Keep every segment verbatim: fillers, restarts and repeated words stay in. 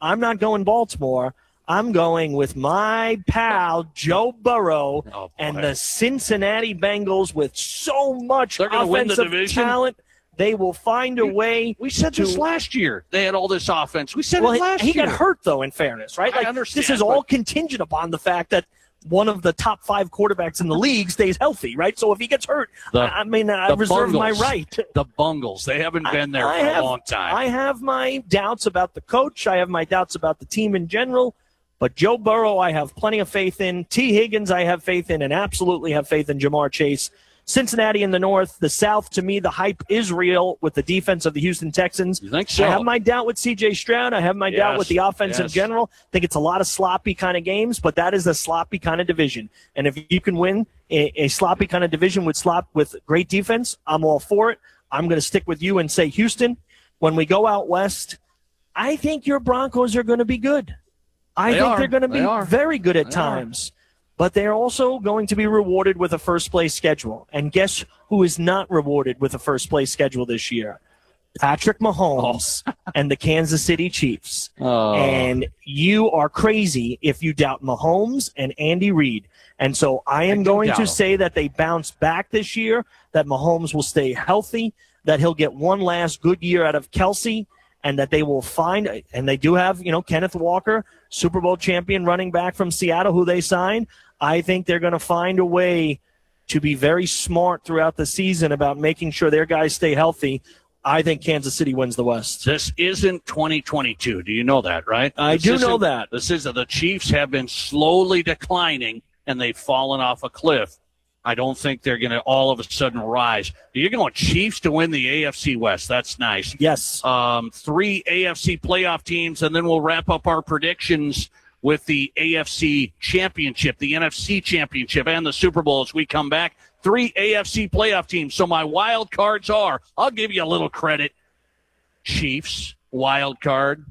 I'm not going Baltimore. I'm going with my pal Joe Burrow oh, and the Cincinnati Bengals with so much They're gonna win the offensive division? talent. They will find a way. We said to, this last year. They had all this offense. We said well, it last he, he year. got hurt, though, in fairness, right? I Like, understand, this is all but- contingent upon the fact that one of the top five quarterbacks in the league stays healthy, right? So if he gets hurt, The- I I mean, I the reserve my Bungles. right. The Bungles. They haven't been there I for have, a long time. I have my doubts about the coach. I have my doubts about the team in general. But Joe Burrow, I have plenty of faith in. T. Higgins, I have faith in, and absolutely have faith in Jamar Chase. Cincinnati in the north. The south, to me, the hype is real with the defense of the Houston Texans. You think so? I have my doubt with C J Stroud. I have my Yes, doubt with the offense in yes. general. I think it's a lot of sloppy kind of games, but that is a sloppy kind of division. And if you can win a, a sloppy kind of division with slop with great defense, I'm all for it. I'm going to stick with you and say Houston. When we go out west, I think your Broncos are going to be good. I They think are. they're going to be They are. very good at They times. But they're also going to be rewarded with a first-place schedule. And guess who is not rewarded with a first-place schedule this year? Patrick Mahomes and the Kansas City Chiefs. Oh. And you are crazy if you doubt Mahomes and Andy Reid. And so I am I do going doubt to him. say that they bounce back this year, that Mahomes will stay healthy, that he'll get one last good year out of Kelsey, and that they will find, and they do have, you know, Kenneth Walker, Super Bowl champion running back from Seattle, who they signed. I think they're going to find a way to be very smart throughout the season about making sure their guys stay healthy. I think Kansas City wins the West. This isn't twenty twenty-two. Do you know that, right? I This do isn't- know that. This is the Chiefs have been slowly declining, and they've fallen off a cliff. I don't think they're going to all of a sudden rise. You're going Chiefs to win the A F C West. That's nice. Yes. Um, three A F C playoff teams, and then we'll wrap up our predictions with the A F C Championship, the N F C Championship, and the Super Bowl as we come back. Three A F C playoff teams. So my wild cards are, I'll give you a little credit, Chiefs, wild card,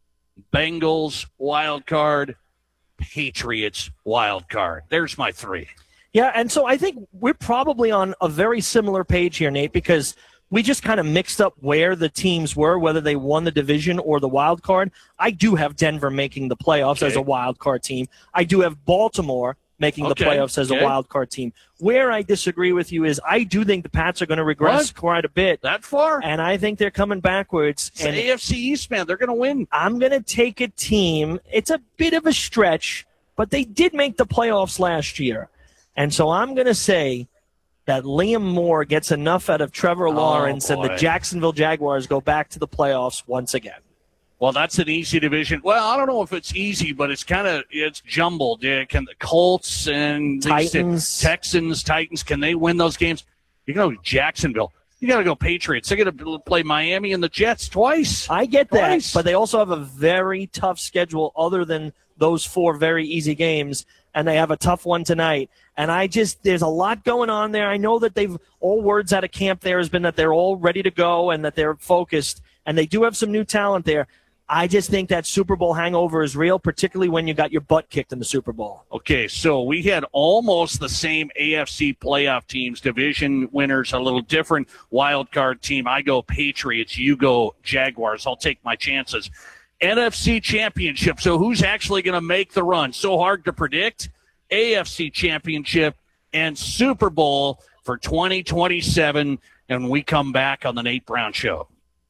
Bengals, wild card, Patriots, wild card. There's my three. Yeah, and so I think we're probably on a very similar page here, Nate, because we just kind of mixed up where the teams were, whether they won the division or the wild card. I do have Denver making the playoffs Okay. as a wild card team. I do have Baltimore making Okay, the playoffs as okay. a wild card team. Where I disagree with you is I do think the Pats are going to regress What? quite a bit, That far? and I think they're coming backwards. It's the And A F C East, man. They're going to win. I'm going to take a team. It's a bit of a stretch, but they did make the playoffs last year. And so I'm going to say that Liam Moore gets enough out of Trevor Lawrence and the boy. Jacksonville Jaguars go back to the playoffs once again. Well, that's an easy division. Well, I don't know if it's easy, but it's kind of it's jumbled. Yeah, can the Colts and Titans. Texans, Titans, can they win those games? You go Jacksonville. You got to go Patriots. They're going to play Miami and the Jets twice. I get that, Twice. but they also have a very tough schedule other than those four very easy games, and they have a tough one tonight. And I just, there's a lot going on there. I know that they've, all words out of camp there has been that they're all ready to go and that they're focused, and they do have some new talent there. I just think that Super Bowl hangover is real, particularly when you got your butt kicked in the Super Bowl. Okay, so we had almost the same A F C playoff teams, division winners, a little different wild card team. I go Patriots, you go Jaguars. I'll take my chances. N F C Championship, so who's actually going to make the run? So hard to predict. A F C Championship and Super Bowl for twenty twenty-seven, and we come back on the Nate Brown Show.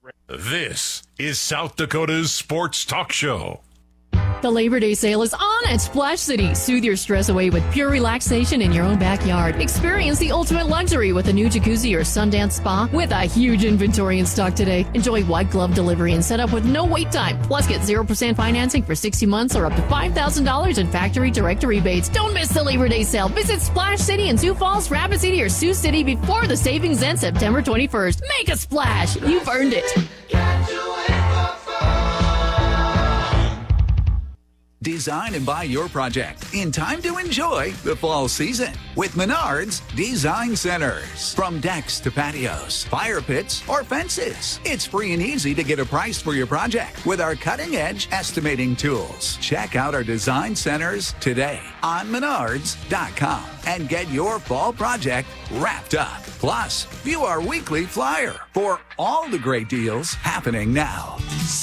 This is South Dakota's sports talk show. The Labor Day sale is on at Splash City. Soothe your stress away with pure relaxation in your own backyard. Experience the ultimate luxury with a new jacuzzi or Sundance spa with a huge inventory in stock today. Enjoy white glove delivery and set up with no wait time. Plus, get zero percent financing for sixty months or up to five thousand dollars in factory direct rebates. Don't miss the Labor Day sale. Visit Splash City in Sioux Falls, Rapid City, or Sioux City before the savings end September twenty-first. Make a splash. You've earned it. Design and buy your project in time to enjoy the fall season with Menards Design Centers. From decks to patios, fire pits, or fences, it's free and easy to get a price for your project with our cutting-edge estimating tools. Check out our design centers today on menards dot com and get your fall project wrapped up. Plus, view our weekly flyer for all the great deals happening now.